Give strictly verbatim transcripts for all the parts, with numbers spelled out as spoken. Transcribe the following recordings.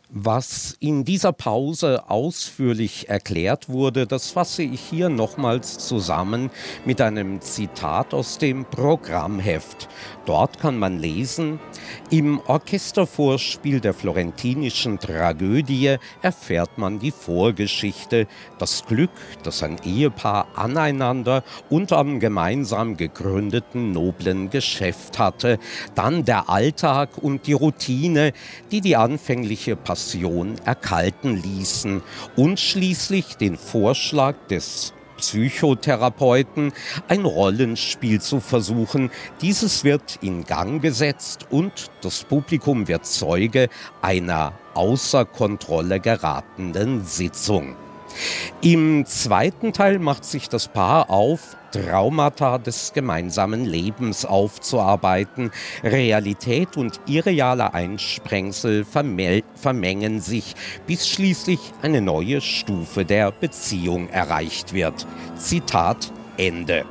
Was in dieser Pause ausführlich erklärt wurde, das fasse ich hier nochmals zusammen mit einem Zitat aus dem Programmheft. Dort kann man lesen: Im Orchestervorspiel der florentinischen Tragödie erfährt man die Vorgeschichte, das Glück, das ein Ehepaar aneinander und am gemeinsam gegründeten noblen Geschäft hatte, dann der Alltag und die Routine, die die anfängliche Passion erkalten ließen, und schließlich den Vorschlag des Psychotherapeuten, ein Rollenspiel zu versuchen. Dieses wird in Gang gesetzt und das Publikum wird Zeuge einer außer Kontrolle geratenen Sitzung. Im zweiten Teil macht sich das Paar auf, Traumata des gemeinsamen Lebens aufzuarbeiten. Realität und irreale Einsprengsel vermel- vermengen sich, bis schließlich eine neue Stufe der Beziehung erreicht wird. Zitat Ende.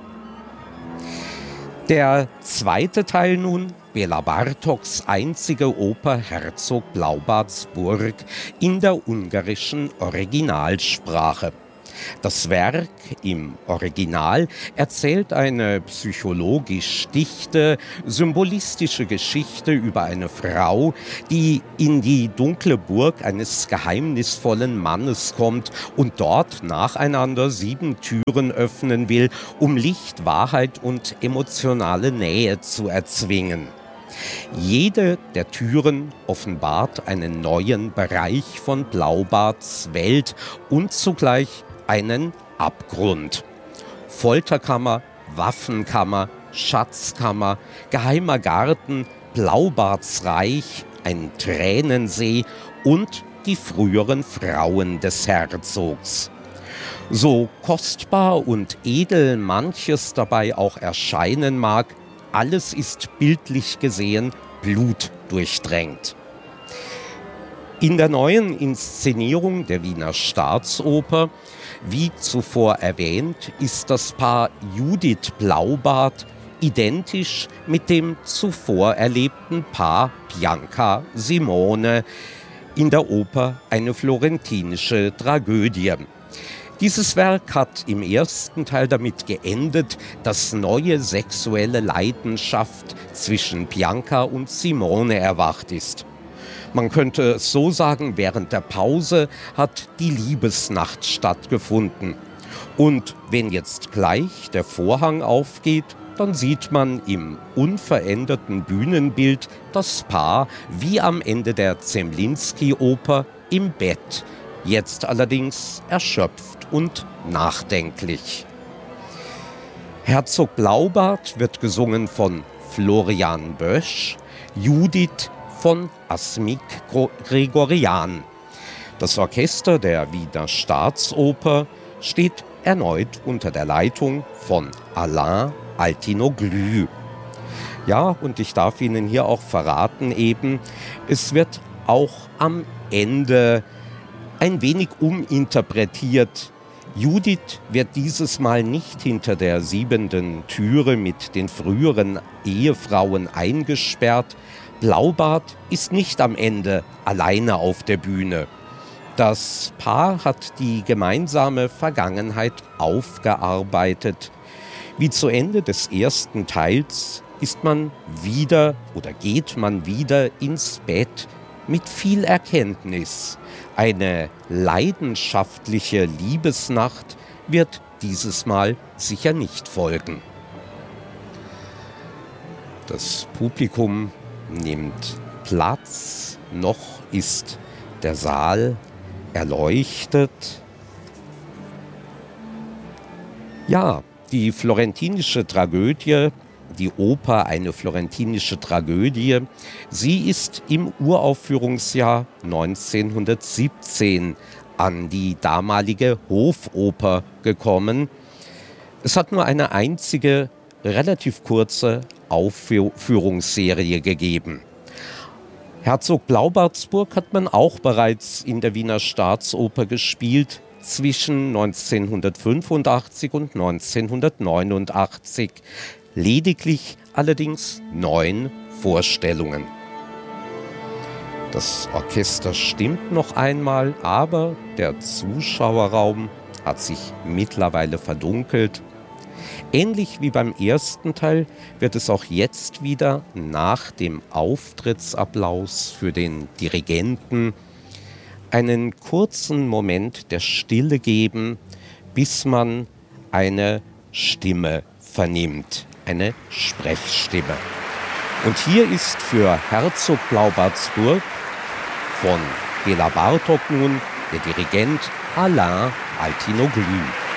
Der zweite Teil nun, Bela Bartoks einzige Oper Herzog Blaubarts Burg in der ungarischen Originalsprache. Das Werk im Original erzählt eine psychologisch dichte, symbolistische Geschichte über eine Frau, die in die dunkle Burg eines geheimnisvollen Mannes kommt und dort nacheinander sieben Türen öffnen will, um Licht, Wahrheit und emotionale Nähe zu erzwingen. Jede der Türen offenbart einen neuen Bereich von Blaubarts Welt und zugleich einen Abgrund. Folterkammer, Waffenkammer, Schatzkammer, geheimer Garten, Blaubarts Reich, ein Tränensee und die früheren Frauen des Herzogs. So kostbar und edel manches dabei auch erscheinen mag, alles ist bildlich gesehen blutdurchdrängt. In der neuen Inszenierung der Wiener Staatsoper, wie zuvor erwähnt, ist das Paar Judith Blaubart identisch mit dem zuvor erlebten Paar Bianca Simone in der Oper Eine florentinische Tragödie. Dieses Werk hat im ersten Teil damit geendet, dass neue sexuelle Leidenschaft zwischen Bianca und Simone erwacht ist. Man könnte es so sagen, während der Pause hat die Liebesnacht stattgefunden. Und wenn jetzt gleich der Vorhang aufgeht, dann sieht man im unveränderten Bühnenbild das Paar wie am Ende der Zemlinsky-Oper im Bett, jetzt allerdings erschöpft und nachdenklich. Herzog Blaubart wird gesungen von Florian Bösch, Judith von Asmik Gregorian. Das Orchester der Wiener Staatsoper steht erneut unter der Leitung von Alain Altinoglu. Ja, und ich darf Ihnen hier auch verraten eben, es wird auch am Ende ein wenig uminterpretiert. Judith wird dieses Mal nicht hinter der siebenten Türe mit den früheren Ehefrauen eingesperrt. Blaubart ist nicht am Ende alleine auf der Bühne. Das Paar hat die gemeinsame Vergangenheit aufgearbeitet. Wie zu Ende des ersten Teils ist man wieder oder geht man wieder ins Bett mit viel Erkenntnis. Eine leidenschaftliche Liebesnacht wird dieses Mal sicher nicht folgen. Das Publikum nimmt Platz, noch ist der Saal erleuchtet. Ja, die florentinische Tragödie, die Oper Eine florentinische Tragödie, sie ist im Uraufführungsjahr neunzehnhundertsiebzehn an die damalige Hofoper gekommen. Es hat nur eine einzige, relativ kurze Aufführungsserie gegeben. Herzog Blaubarts Burg hat man auch bereits in der Wiener Staatsoper gespielt, zwischen neunzehnhundertfünfundachtzig und neunzehnhundertneunundachtzig. Lediglich allerdings neun Vorstellungen. Das Orchester stimmt noch einmal, aber der Zuschauerraum hat sich mittlerweile verdunkelt. Ähnlich wie beim ersten Teil wird es auch jetzt wieder nach dem Auftrittsapplaus für den Dirigenten einen kurzen Moment der Stille geben, bis man eine Stimme vernimmt, eine Sprechstimme. Und hier ist für Herzog Blaubartsburg von Béla Bartók nun der Dirigent Alain Altinoglu.